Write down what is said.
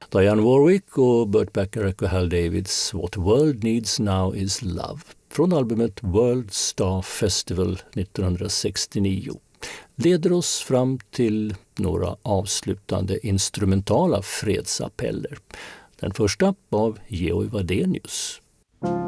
Dionne Warwick och Burt Bacharach och Hal Davids What the World Needs Now Is Love från albumet World Star Festival 1969 leder oss fram till några avslutande instrumentala fredsappeller. Den första av Georg Wadenius.